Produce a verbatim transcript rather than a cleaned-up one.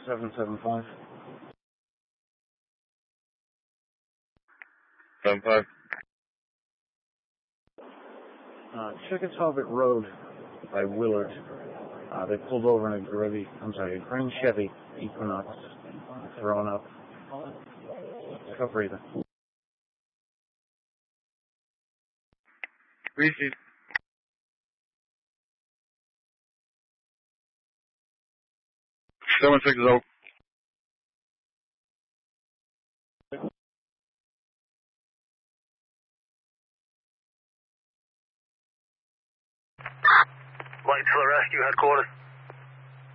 seven seven five. seven five. Uh, Chickatawbit Road by Willard. Uh, they pulled over in a Chevy, I'm sorry, a green Chevy Equinox, thrown up. Cup breather. Reese's. seven six zero. Light to the rescue, headquarters.